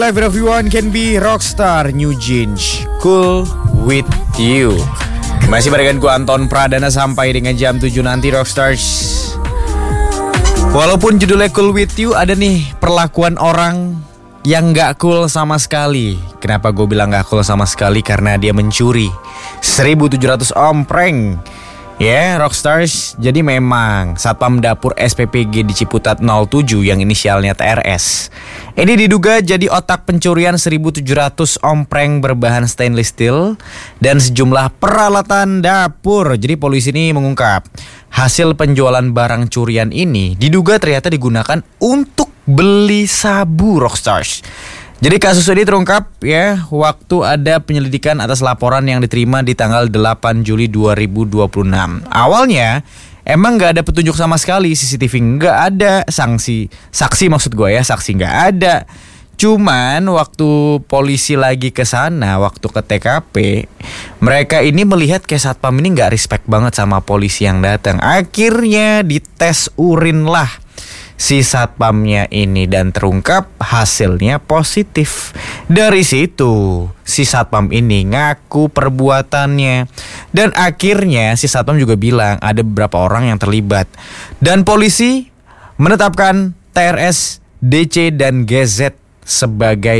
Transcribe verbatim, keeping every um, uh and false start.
Life everyone can be rockstar. New Jeans, cool with you. Masih barengan gue Anton Pradana sampai dengan jam tujuh nanti Rockstars. Walaupun judulnya cool with you, ada nih perlakuan orang yang gak cool sama sekali. Kenapa gue bilang gak cool sama sekali? Karena dia mencuri seribu tujuh ratus ompreng. Ya, yeah, Rockstars. Jadi memang Satpam Dapur S P P G di Ciputat nol tujuh yang inisialnya T R S ini diduga jadi otak pencurian seribu tujuh ratus ompreng berbahan stainless steel dan sejumlah peralatan dapur. Jadi polisi ini mengungkap hasil penjualan barang curian ini diduga ternyata digunakan untuk beli sabu, Rockstars. Jadi kasus ini terungkap ya waktu ada penyelidikan atas laporan yang diterima di tanggal delapan Juli dua ribu dua puluh enam. Awalnya emang gak ada petunjuk sama sekali, C C T V gak ada, sanksi saksi maksud gue ya, saksi gak ada. Cuman waktu polisi lagi ke sana, waktu ke T K P, mereka ini melihat kayak satpam ini gak respect banget sama polisi yang datang. Akhirnya dites urin lah si satpamnya ini dan terungkap hasilnya positif. Dari situ si satpam ini ngaku perbuatannya dan akhirnya si satpam juga bilang ada beberapa orang yang terlibat dan polisi menetapkan T R S, D C dan G Z sebagai